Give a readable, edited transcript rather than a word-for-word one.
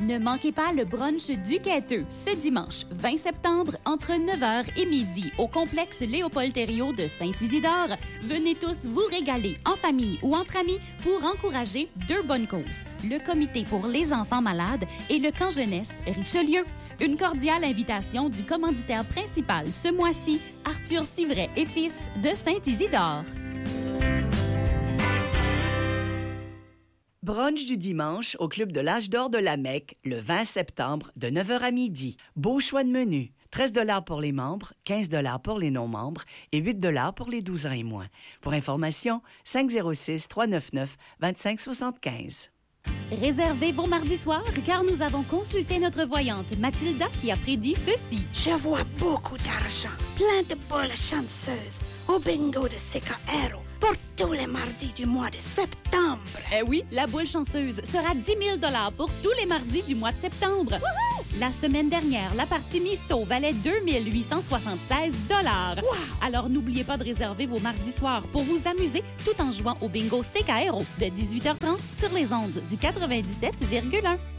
Ne manquez pas le brunch du Quêteux ce dimanche 20 septembre entre 9h et midi au complexe Léopold-Thériault de Saint-Isidore. Venez tous vous régaler en famille ou entre amis pour encourager deux bonnes causes. Le comité pour les enfants malades et le camp jeunesse Richelieu. Une cordiale invitation du commanditaire principal ce mois-ci, Arthur Civray et Fils de Saint-Isidore. Brunch du dimanche au Club de l'Âge d'Or de la Mecque, le 20 septembre, de 9h à midi. Beau choix de menu. 13 $ pour les membres, 15 $ pour les non-membres et 8 $ pour les 12 ans et moins. Pour information, 506-399-2575. Réservez vos mardis soirs car nous avons consulté notre voyante Mathilda qui a prédit ceci. Je vois beaucoup d'argent, plein de boules chanceuses au bingo de Seca Aero pour tous les mardis du mois de septembre. Eh oui, la boule chanceuse sera 10 000 $ pour tous les mardis du mois de septembre. Wouhou! La semaine dernière, la partie Misto valait 2 876 $. Wow! Alors n'oubliez pas de réserver vos mardis soirs pour vous amuser tout en jouant au bingo Seca Aero de 18h30 sur les ondes du 97,1.